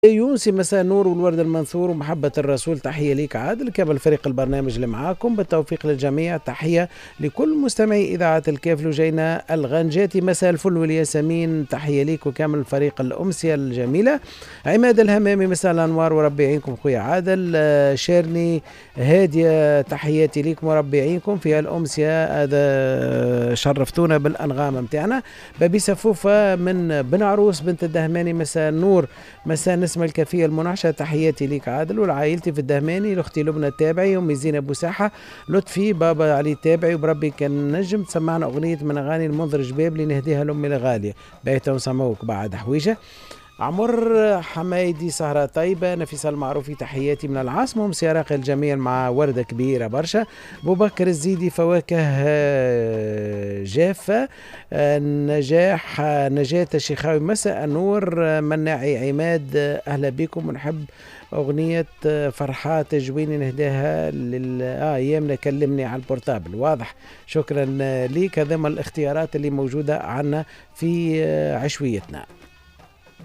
يونسي مساء النور والورد المنثور ومحبة الرسول، تحية ليك عادل كامل فريق البرنامج اللي معاكم، بالتوفيق للجميع. تحية لكل مستمعي إذاعة الكيف لجينا الغنجاتي، مساء الفل والياسمين، تحية ليك وكامل فريق الأمسية الجميلة. عماد الهمامي مساء الأنوار وربي يعينكم خويا عادل. شيرني هادية تحياتي ليكم وربي يعينكم في الأمسية، هذا شرفتونا بالأنغام متاعنا. بابي سفوفة من بن عروس بنت الدهماني مساء النور، مساء نسمة الكافية المنعشة، تحياتي ليك عادل ولعائلتي في الدهماني، لاختي لبنى التابعي، امي زينة بوساحة، لطفي بابا علي التابعي، وبربي كان نجم تسمعنا اغنية من اغاني المنذر جبابلي نهديها لامي الغالية، بيتها وسموك بعد حويجة. عمر حمايدي سهرة طيبة، نفيسة المعروفي تحياتي من العاصمة، ومسيراق الجميل مع وردة كبيرة برشا. أبو بكر الزيدي فواكه جافة، نجاح نجاة الشيخاوي مساء النور. مناعي عماد أهلا بكم، ونحب أغنية فرحات جويني نهداها أيامنا كلمني على البورتابل. واضح، شكرا ليك. هذا الاختيارات اللي موجودة عنا في عشويتنا.